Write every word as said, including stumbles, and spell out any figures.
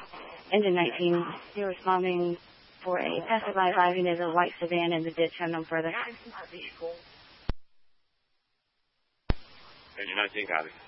Engine nineteen, you're responding for a passerby driving as a white sedan in the ditch, unknown further. Engine nineteen, copy.